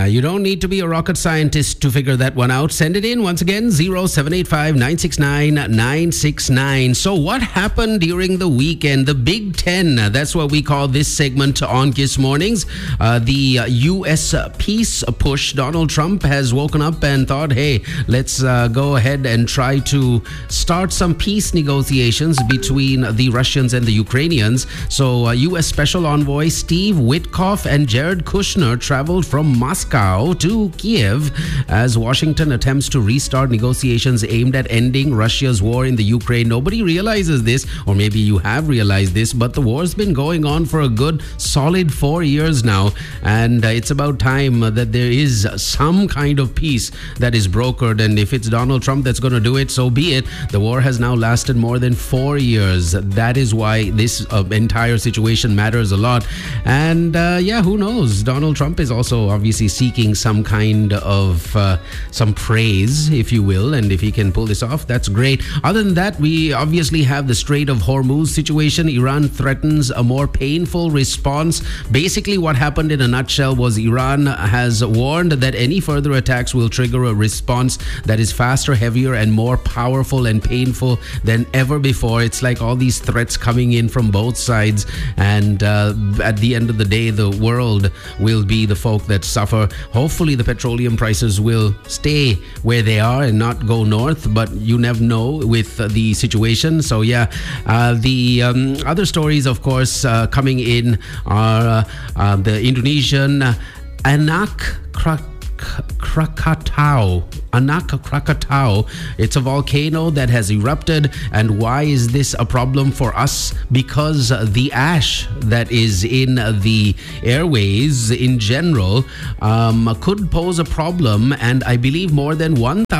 You don't need to be a rocket scientist to figure that one out. Send it in once again, 0785-969-969. So what happened during the weekend? The Big Ten, that's what we call this segment on Kiss Mornings. The U.S. peace push. Donald Trump has woken up and thought, hey, let's go ahead and try to start some peace negotiations between the Russians and the Ukrainians. So U.S. Special Envoy Steve Witkoff and Jared Kushner traveled from Moscow to Kiev as Washington attempts to restart negotiations aimed at ending Russia's war in the Ukraine. Nobody realizes this, or maybe you have realized this, but the war's been going on for a good solid 4 years now, and it's about time that there is some kind of peace that is brokered. And if it's Donald Trump that's going to do it, so be it. The war has now lasted more than 4 years. That is why this entire situation matters a lot. And who knows? Donald Trump is also obviously seeking some kind of some praise, if you will, and if he can pull this off, that's great. Other than that, we obviously have the Strait of Hormuz situation. Iran threatens a more painful response. Basically, what happened in a nutshell was Iran has warned that any further attacks will trigger a response that is faster, heavier, and more powerful and painful than ever before. It's like all these threats coming in from both sides, and at the end of the day, the world will be the folk that suffer. Hopefully the petroleum prices will stay where they are and not go north, but you never know with the situation. So the other stories, of course, coming in are the Indonesian Anak Krakatau. It's a volcano that has erupted. And why is this a problem for us? Because the ash that is in the airways in general could pose a problem. And I believe more than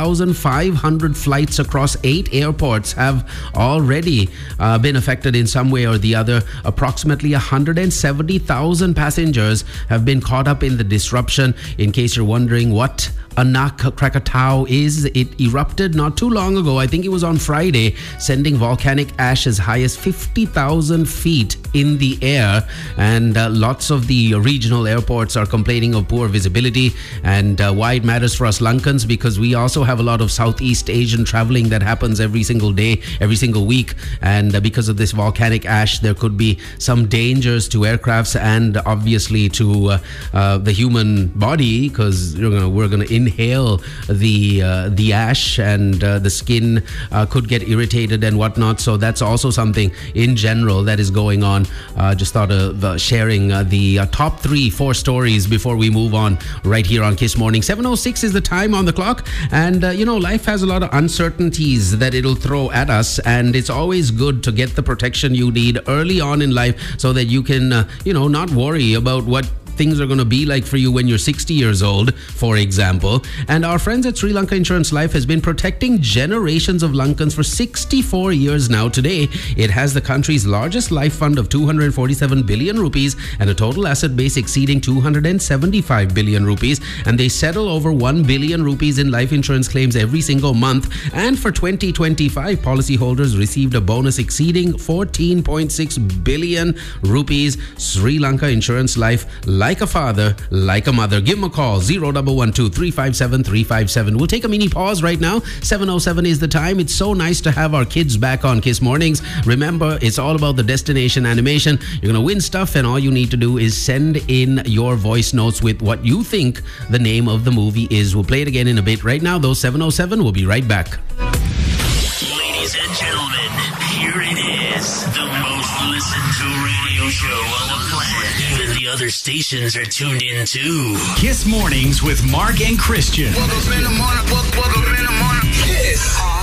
1,500 flights across 8 airports have already been affected in some way or the other. Approximately 170,000 passengers have been caught up in the disruption. In case you're wondering what Anak Krakatau is, it erupted not too long ago. I think it was on Friday, sending volcanic ash as high as 50,000 feet in the air. And lots of the regional airports are complaining of poor visibility. And why it matters for us Lankans, because we also have a lot of Southeast Asian traveling that happens every single day, every single week. And because of this volcanic ash, there could be some dangers to aircrafts and obviously to the human body, because we're going to inhale the ash, and the skin could get irritated and whatnot. So that's also something in general that is going on. Just thought of sharing the top 3-4 stories before we move on right here on Kiss Morning. 7:06 is the time on the clock, and life has a lot of uncertainties that it'll throw at us, and it's always good to get the protection you need early on in life so that you can not worry about what things are going to be like for you when you're 60 years old, for example. And our friends at Sri Lanka Insurance Life has been protecting generations of Lankans for 64 years now. Today, it has the country's largest life fund of 247 billion rupees and a total asset base exceeding 275 billion rupees. And they settle over 1 billion rupees in life insurance claims every single month. And for 2025, policyholders received a bonus exceeding 14.6 billion rupees. Sri Lanka Insurance Life, like a father, like a mother. Give them a call, 0112-357-357. We'll take a mini pause right now. 7:07 is the time. It's so nice to have our kids back on Kiss Mornings. Remember, it's all about the destination animation. You're going to win stuff, and all you need to do is send in your voice notes with what you think the name of the movie is. We'll play it again in a bit. Right now, though, 7:07. We'll be right back. Ladies and gentlemen, here it is. The most listened to radio show on the planet. Even the other stations are tuned in too. Kiss Mornings with Mark and Christian. Welcome in the morning. Welcome in the morning. Kiss.